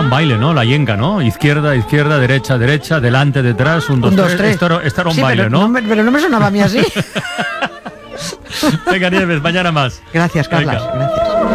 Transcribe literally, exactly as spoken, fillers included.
un baile, ¿no? La yenga, ¿no? Izquierda, izquierda, derecha, derecha, delante, detrás, un, dos, Un, dos, tres. tres. Esto era, esto era un Sí, baile, pero ¿no? no me- pero no me sonaba a mí así. Venga, Nieves, mañana más. Gracias, Carlas. Venga. Gracias.